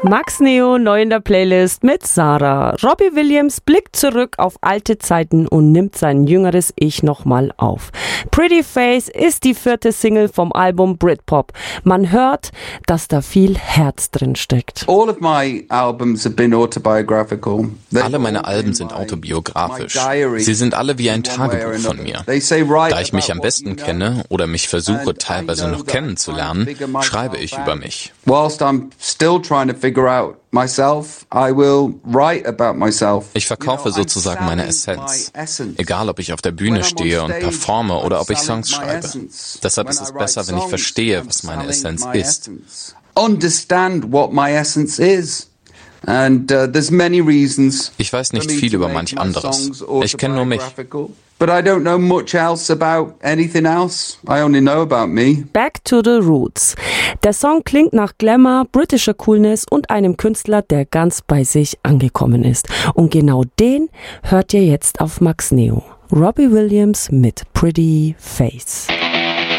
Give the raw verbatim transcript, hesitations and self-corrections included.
Max Neo neu in der Playlist mit Sarah. Robbie Williams blickt zurück auf alte Zeiten und nimmt sein jüngeres Ich nochmal auf. Pretty Face ist die vierte Single vom Album Britpop. Man hört, dass da viel Herz drin steckt. All of my albums have been autobiographical. Alle meine Alben sind autobiografisch. Sie sind alle wie ein Tagebuch von mir. Da ich mich am besten kenne oder mich versuche teilweise noch kennenzulernen, schreibe ich über mich. Whilst I'm still trying to figure out myself, I will write about myself. Ich verkaufe sozusagen meine Essenz. Egal, ob ich auf der Bühne stehe und performe oder ob ich Songs schreibe. Deshalb ist es besser, wenn ich verstehe, was meine Essenz ist. Understand what my essence is. And uh, there's many reasons. Ich weiß nicht viel über manch anderes. Ich kenne nur mich. But I don't know much else about anything else. I only know about me. Back to the Roots. Der Song klingt nach Glamour, britischer Coolness und einem Künstler, der ganz bei sich angekommen ist. Und genau den hört ihr jetzt auf Max Neo. Robbie Williams mit Pretty Face.